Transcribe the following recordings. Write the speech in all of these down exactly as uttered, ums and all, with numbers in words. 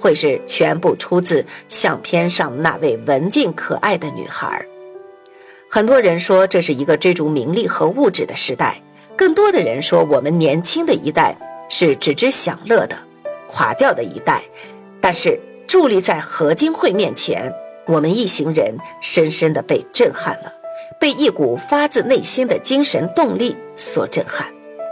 会是全部出自相片上那位文静可爱的女孩。很多人说这是一个追逐名利和物质的时代，更多的人说我们年轻的一代是只知享乐的垮掉的一代。但是伫立在何经会面前，我们一行人深深地被震撼了，被一股发自内心的精神动力所震撼。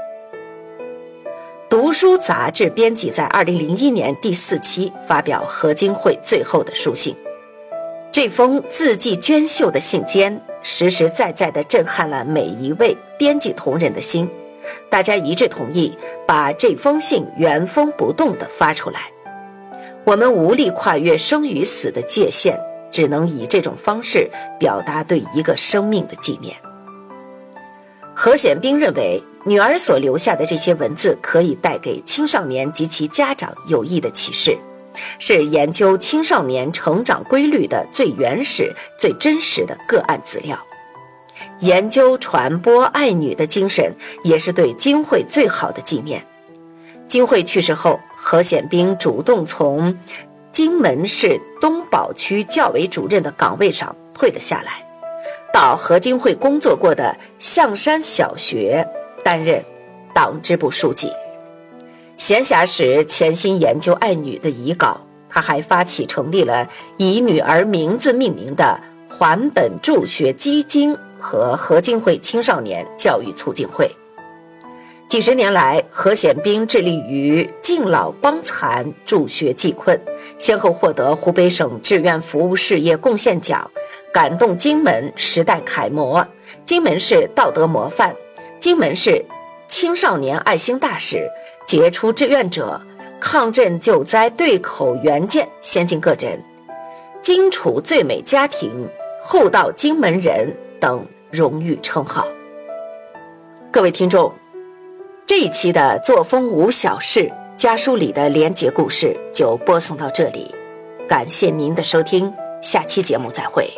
读书杂志编辑在二零零一年第四期发表何经会最后的书信，这封字迹娟秀的信笺实实在在地震撼了每一位编辑同仁的心，大家一致同意把这封信原封不动地发出来。我们无力跨越生与死的界限，只能以这种方式表达对一个生命的纪念。何显彬认为，女儿所留下的这些文字可以带给青少年及其家长有益的启示，是研究青少年成长规律的最原始、最真实的个案资料。研究传播爱女的精神，也是对经会最好的纪念。经会去世后，何显彬主动从荆门市东宝区教委主任的岗位上退了下来，到何经会工作过的象山小学担任党支部书记。闲暇时潜心研究爱女的遗稿，他还发起成立了以女儿名字命名的还本助学基金和何经会青少年教育促进会。几十年来，何显彬致力于敬老帮残、助学济困，先后获得湖北省志愿服务事业贡献奖、感动荆门时代楷模、荆门市道德模范、荆门市青少年爱心大使、杰出志愿者、抗震救灾对口援建先进个人、荆楚最美家庭、厚道荆门人等荣誉称号。各位听众，这一期的作风无小事家书里的连结故事就播送到这里，感谢您的收听，下期节目再会。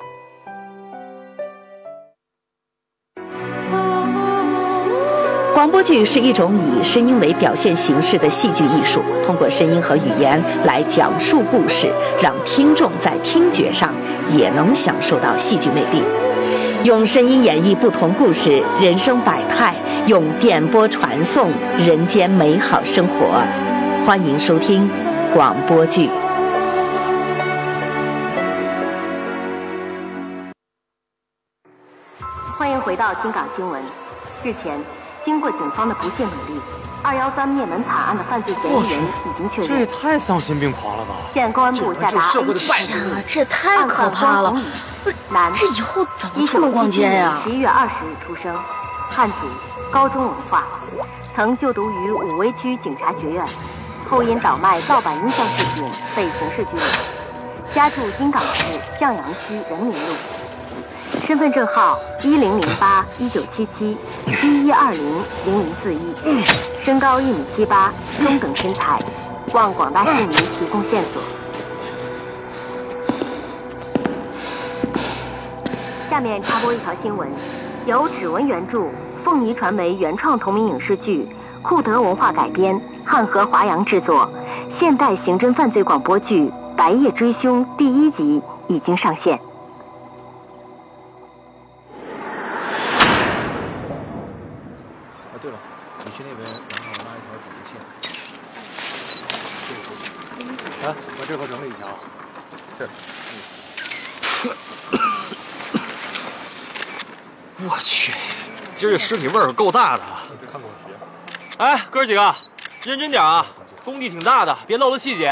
广播剧是一种以声音为表现形式的戏剧艺术，通过声音和语言来讲述故事，让听众在听觉上也能享受到戏剧魅力。用声音演绎不同故事，人生百态，用电波传送人间美好生活。欢迎收听广播剧。 欢迎回到京港新闻。日前，经过警方的不懈努力，二幺三灭门惨案的犯罪嫌疑人已经确认。 这也太丧心病狂了吧！ 现在公安部下达社会的败人， 这也太可怕了！不是，这以后怎么出逛街呀？ 十一月二十日出生，汉族，高中文化，曾就读于武威区警察学院，后因倒卖盗版音像事件被刑事拘留，家住京港市向阳区人民路。身份证号一零零八一九七七一一二零零零四一，身高一米七八，中等身材，望广大市民提供线索。下面插播一条新闻，由指纹原著、凤仪传媒原创同名影视剧，库德文化改编，汉和华阳制作，现代刑侦犯罪广播剧《白夜追凶》第一集已经上线。 对了，你去那边，然后拉一条主线。来，把这块整理一下啊。 是。我去，今儿这尸体味儿可够大的。看过题。哎，哥几个，认真点啊！工地挺大的，别漏了细节。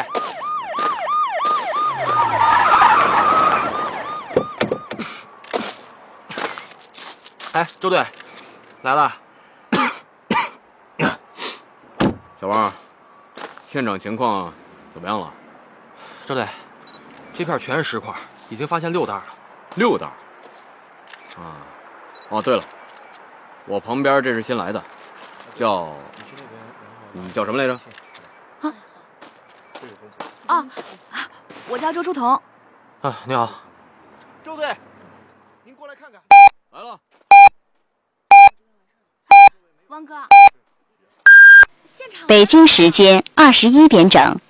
哎，周队，来了。 小王，现场情况怎么样了？ 周队，这片全是尸块，已经发现六袋了。 六袋？啊，哦，对了，我旁边这是新来的，叫……你叫什么来着？ 啊啊，我叫周书彤。 啊，你好， 周队，您过来看看。 来了。 汪哥。 北京时间二十一点整。